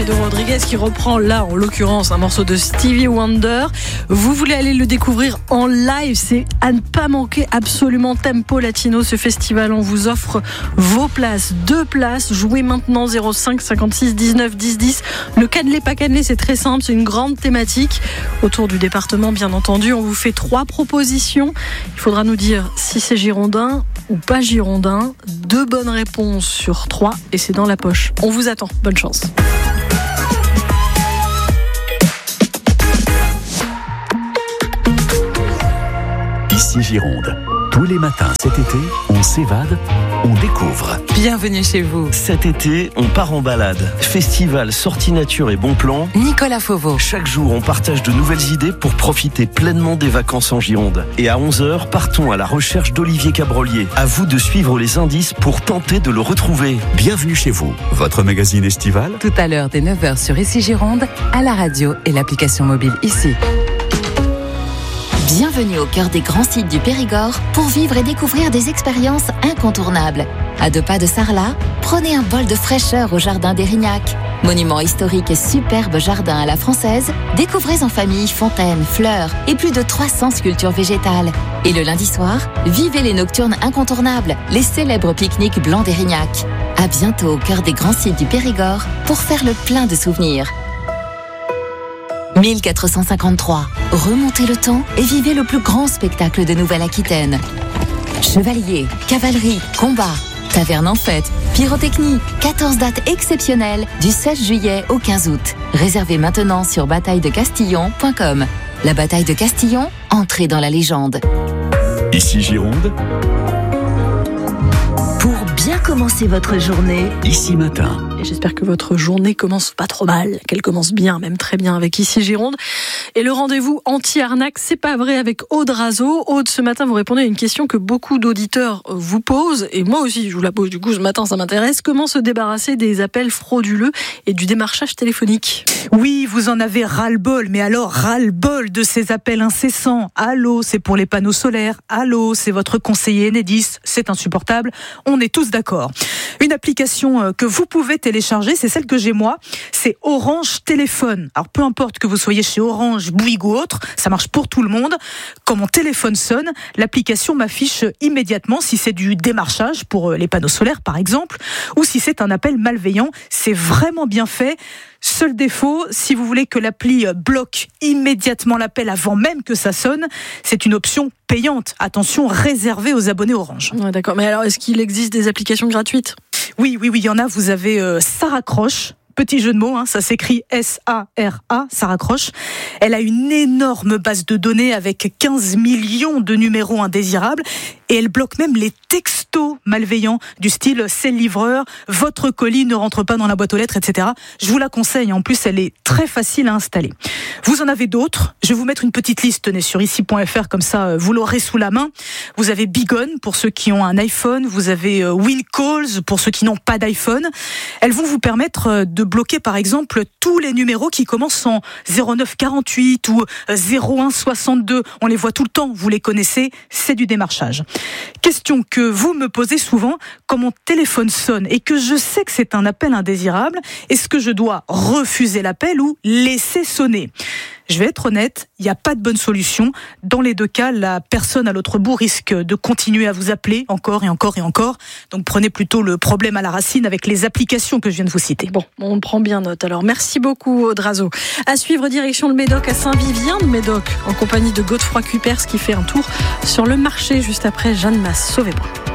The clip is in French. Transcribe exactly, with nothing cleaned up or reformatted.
Eduardo Rodriguez qui reprend là, en l'occurrence, un morceau de Stevie Wonder. Vous voulez aller le découvrir en live, c'est à ne pas manquer absolument. Tempo Latino, ce festival, on vous offre vos places, deux places. Jouez maintenant zéro cinq cinquante-six dix-neuf dix dix. Le cannelé pas cannelé, c'est très simple, c'est une grande thématique autour du département, bien entendu. On vous fait trois propositions. Il faudra nous dire si c'est girondin ou pas girondin. Deux bonnes réponses sur trois et c'est dans la poche. On vous attend. Bonne chance. Ici Gironde. Tous les matins cet été, on s'évade, on découvre. Bienvenue chez vous. Cet été, on part en balade. Festival, sortie nature et bon plan. Nicolas Fauveau. Chaque jour, on partage de nouvelles idées pour profiter pleinement des vacances en Gironde. Et à onze heures, partons à la recherche d'Olivier Cabrolier. À vous de suivre les indices pour tenter de le retrouver. Bienvenue chez vous, votre magazine estival. Tout à l'heure dès neuf heures sur Ici Gironde, à la radio et l'application mobile Ici. Bienvenue au cœur des grands sites du Périgord pour vivre et découvrir des expériences incontournables. À deux pas de Sarlat, prenez un bol de fraîcheur au jardin d'Érignac. Monument historique et superbe jardin à la française, découvrez en famille fontaines, fleurs et plus de trois cents sculptures végétales. Et le lundi soir, vivez les nocturnes incontournables, les célèbres pique-niques blancs d'Érignac. À bientôt au cœur des grands sites du Périgord pour faire le plein de souvenirs. mille quatre cent cinquante-trois. Remontez le temps et vivez le plus grand spectacle de Nouvelle-Aquitaine. Chevaliers, cavalerie, combats, taverne en fête, pyrotechnie, quatorze dates exceptionnelles du seize juillet au quinze août. Réservez maintenant sur bataille de castillon point com. La bataille de Castillon, entrez dans la légende. Ici Gironde. Pour bien commencer votre journée, Ici Matin. Et j'espère que votre journée commence pas trop mal, qu'elle commence bien, même très bien avec Ici Gironde. Et le rendez-vous anti-arnaque, c'est pas vrai, avec Aude Razo. Aude, ce matin, vous répondez à une question que beaucoup d'auditeurs vous posent, et moi aussi, je vous la pose, du coup, ce matin, ça m'intéresse. Comment se débarrasser des appels frauduleux et du démarchage téléphonique ? Oui, vous en avez ras-le-bol, mais alors ras-le-bol de ces appels incessants. Allô, c'est pour les panneaux solaires. Allô, c'est votre conseiller Enedis. C'est insupportable. On est tous d'accord. Une application que vous pouvez télécharger, c'est celle que j'ai moi. C'est Orange Téléphone. Alors, peu importe que vous soyez chez Orange, Bouygues ou autre, ça marche pour tout le monde. Quand mon téléphone sonne, l'application m'affiche immédiatement si c'est du démarchage pour les panneaux solaires, par exemple, ou si c'est un appel malveillant. C'est vraiment bien fait. Seul défaut, si vous voulez que l'appli bloque immédiatement l'appel avant même que ça sonne, c'est une option payante. Attention, réservée aux abonnés Orange. Ouais, d'accord. Mais alors, est-ce qu'il existe des applications gratuites ? Oui, oui, oui, il y en a. Vous avez euh, Ça raccroche. Petit jeu de mots, hein, ça s'écrit S A R A, ça raccroche. Elle a une énorme base de données avec quinze millions de numéros indésirables et elle bloque même les textos malveillants du style « c'est le livreur »,« votre colis ne rentre pas dans la boîte aux lettres », et cetera. Je vous la conseille, en plus elle est très facile à installer. Vous en avez d'autres, je vais vous mettre une petite liste, tenez, sur ici point f r, comme ça vous l'aurez sous la main. Vous avez Bigon pour ceux qui ont un iPhone, vous avez WinCalls pour ceux qui n'ont pas d'iPhone. Elles vont vous permettre de bloquer par exemple tous les numéros qui commencent en zéro neuf quarante-huit ou zéro un soixante-deux. On les voit tout le temps, vous les connaissez, c'est du démarchage. Question que vous me posez souvent, quand mon téléphone sonne et que je sais que c'est un appel indésirable, est-ce que je dois refuser l'appel ou laisser sonner ? Je vais être honnête, il n'y a pas de bonne solution. Dans les deux cas, la personne à l'autre bout risque de continuer à vous appeler encore et encore et encore. Donc prenez plutôt le problème à la racine avec les applications que je viens de vous citer. Bon, on prend bien note. Alors merci beaucoup Aude Razo. À suivre, direction le Médoc à Saint-Vivien de Médoc, en compagnie de Godefroy Cupers qui fait un tour sur le marché juste après Jeanne Masse. Sauvez-moi.